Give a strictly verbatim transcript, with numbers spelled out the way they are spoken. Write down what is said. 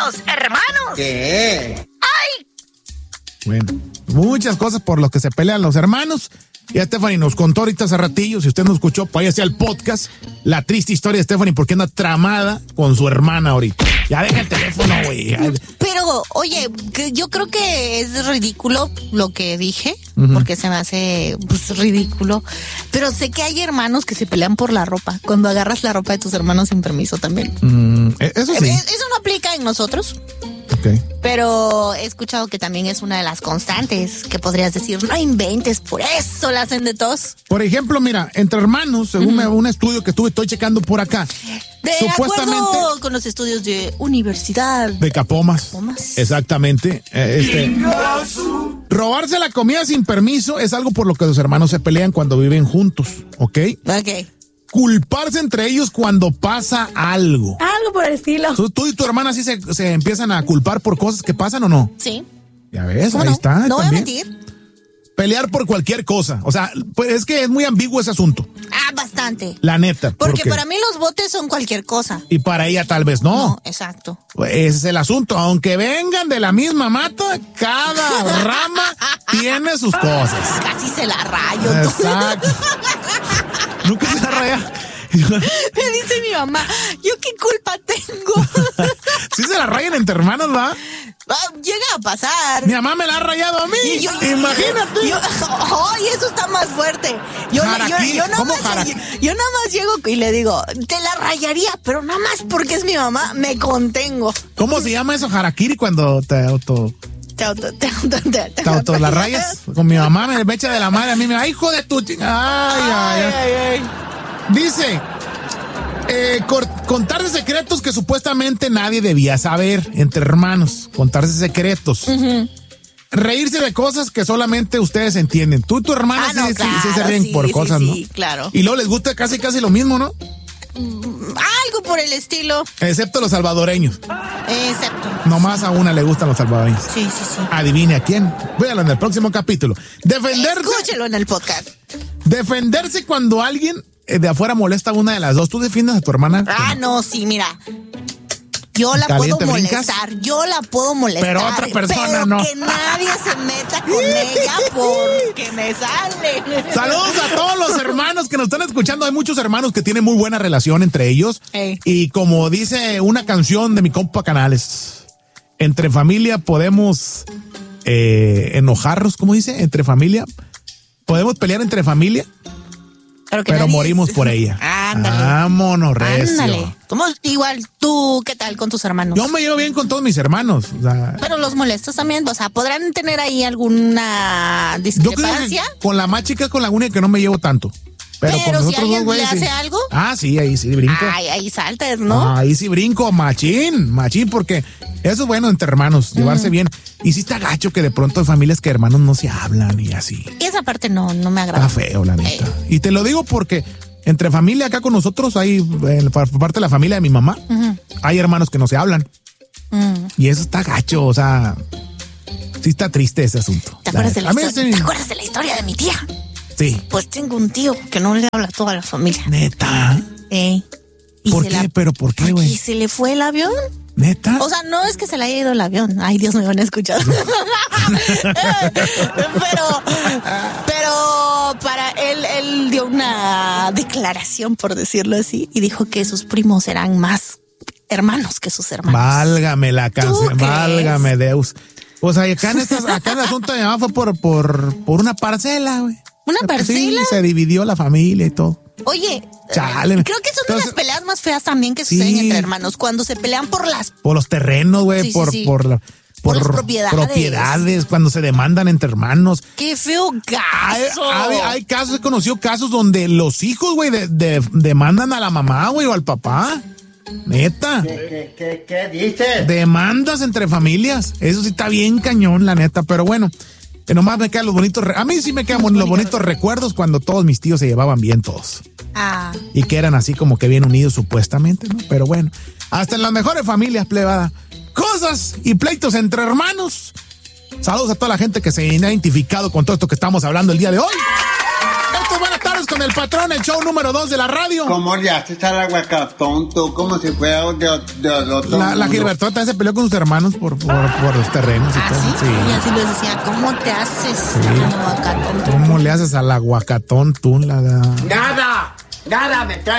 los hermanos. ¿Qué? ¡Ay! Bueno, muchas cosas por las que se pelean los hermanos. Y a Stephanie nos contó ahorita hace ratillo, si usted no escuchó, váyase al podcast, la triste historia de Stephanie porque anda tramada con su hermana ahorita. Ya deja el teléfono, güey. Pero, oye, que yo creo que es ridículo lo que dije, uh-huh. porque se me hace pues, ridículo. Pero sé que hay hermanos que se pelean por la ropa, cuando agarras la ropa de tus hermanos sin permiso también. Mm, eso sí. Eso no aplica en nosotros. Okay. Pero he escuchado que también es una de las constantes que podrías decir, no inventes, por eso la hacen de tos. Por ejemplo, mira, entre hermanos, según uh-huh. un estudio que estuve, estoy checando por acá. De supuestamente, acuerdo con los estudios de Universidad de Capomas. Capomas. Exactamente. Eh, este, robarse la comida sin permiso es algo por lo que los hermanos se pelean cuando viven juntos, ¿ok? Ok. Culparse entre ellos cuando pasa algo. Algo por el estilo. ¿Tú, tú y tu hermana sí se, se empiezan a culpar por cosas que pasan o no? Sí. Ya ves, ahí no? está. No voy a también. mentir. Pelear por cualquier cosa. O sea, pues es que es muy ambiguo ese asunto. Ah, bastante. La neta. Porque ¿por para mí los botes son cualquier cosa. Y para ella tal vez no. No, exacto. Ese es el asunto. Aunque vengan de la misma mata, cada rama tiene sus cosas. Casi se la rayo. Exacto. Nunca se la raya. Me dice mi mamá, ¿yo qué culpa tengo? Sí se la rayan entre hermanos, ¿va? Llega a pasar. Mi mamá me la ha rayado a mí. Y yo, imagínate. Yo, ¡ay, eso está más fuerte! Yo, Harakiri, yo, yo, nada ¿cómo más, yo, yo nada más llego y le digo, te la rayaría, pero nada más porque es mi mamá, me contengo. ¿Cómo se llama eso, harakiri, cuando te auto... Te auto, te auto, te, te, te auto la rayas? Con mi mamá me, me echa de la madre a mí, me ay, hijo de tu chingada. Ay, ay, ay. ay, ay. Dice, eh, cor- contarse secretos que supuestamente nadie debía saber entre hermanos. Contarse secretos. Uh-huh. Reírse de cosas que solamente ustedes entienden. Tú y tu hermana ah, no, sí, claro, sí, sí se ríen sí, por sí, cosas, sí, ¿no? Sí, claro. Y luego les gusta casi casi lo mismo, ¿no? Algo por el estilo. Excepto los salvadoreños. Excepto. Nomás a una le gustan los salvadoreños. Sí, sí, sí. Adivine a quién. Véalo en el próximo capítulo. Defenderse. Escúchelo en el podcast. Defenderse cuando alguien de afuera molesta a una de las dos. ¿Tú defiendes a tu hermana? Ah, no, sí, mira. Yo la puedo molestar, brincas? yo la puedo molestar. Pero otra persona pero no. que nadie se meta con ella porque me sale. Saludos a todos los hermanos que nos están escuchando. Hay muchos hermanos que tienen muy buena relación entre ellos. Ey. Y como dice una canción de mi compa Canales, entre familia podemos eh, enojarnos, ¿cómo dice? Entre familia. Podemos pelear entre familia. Pero, pero morimos es... por ella. Ándale. Vámonos, recio. Ándale. Somos igual, tú, ¿qué tal con tus hermanos? Yo me llevo bien con todos mis hermanos. O sea, pero los molestas también, o sea, ¿podrán tener ahí alguna discrepancia? Yo creo que con la más chica, con la única que no me llevo tanto. Pero, pero con si alguien dos, le güey, hace sí. algo. Ah, sí, ahí sí brinco. Ay, ahí saltas, ¿no? Ah, ahí sí brinco, machín, machín, porque eso es bueno entre hermanos, llevarse mm. bien. Y sí está gacho que de pronto hay familias que hermanos no se hablan y así. Y esa parte no, no me agrada. Está feo, la neta. Ey. Y te lo digo porque entre familia acá con nosotros, hay, eh, por parte de la familia de mi mamá, uh-huh. hay hermanos que no se hablan. Uh-huh. Y eso está gacho, o sea, sí está triste ese asunto. ¿Te acuerdas, de la, la historia, ¿Te acuerdas de la historia de mi tía? Sí. Pues tengo un tío que no le habla a toda la familia. ¿Neta? Eh. ¿Por qué? La... ¿Pero por qué, güey? ¿Y se le fue el avión? ¿Neta? O sea, no es que se le haya ido el avión. Ay, Dios, me van a escuchar. pero, pero para él, él dio una declaración, por decirlo así, y dijo que sus primos eran más hermanos que sus hermanos. Válgame la canción, válgame Deus. Pues acá en, estas, acá en el asunto de mi mamá fue por, por, por una parcela, güey. ¿Una parcela? Sí, se dividió la familia y todo. Oye, Chale. creo que son Entonces, de las peleas más feas también que suceden sí, entre hermanos, cuando se pelean por las... Por los terrenos, güey, sí, por, sí, sí. por, por, por las propiedades. propiedades, cuando se demandan entre hermanos. ¡Qué feo caso! Hay, hay, hay casos, he conocido casos donde los hijos, güey, de, de, demandan a la mamá, güey, o al papá. Neta. ¿Qué, qué, qué, qué dices? Demandas entre familias. Eso sí está bien cañón, la neta, pero bueno. Que nomás me quedan los bonitos, a mí sí me quedan los bonitos recuerdos cuando todos mis tíos se llevaban bien todos. Ah. Y que eran así como que bien unidos supuestamente, ¿no? Pero bueno, hasta en las mejores familias, plebada. Cosas y pleitos entre hermanos. Saludos a toda la gente que se ha identificado con todo esto que estamos hablando el día de hoy. Esto es Buenas Tardes. Vámonos con el patrón, el show número dos de la radio. ¿Cómo le haces al aguacatón tú? Como si fuera de, de, de otro La, la Gilbertota se peleó con sus hermanos por, por, por los terrenos y ¿Ah, todo. sí? Sí. Y así les decía, ¿cómo te haces Sí. al aguacatón? ¿Cómo le haces al aguacatón tú? La, la... Nada, nada me trae.